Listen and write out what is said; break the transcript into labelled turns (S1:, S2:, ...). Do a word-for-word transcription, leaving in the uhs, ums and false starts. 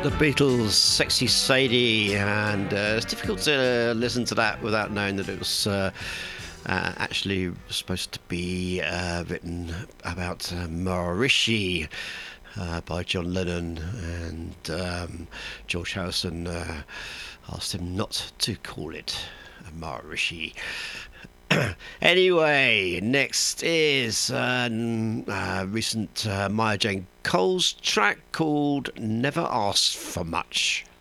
S1: The Beatles, Sexy Sadie, and uh, it's difficult to listen to that without knowing that it was uh, uh, actually supposed to be uh, written about uh, Maharishi uh, by John Lennon, and um, George Harrison uh, asked him not to call it Maharishi. Anyway, next is um, uh, recent uh, Maya Jane Cole's track called Never Asked for Much.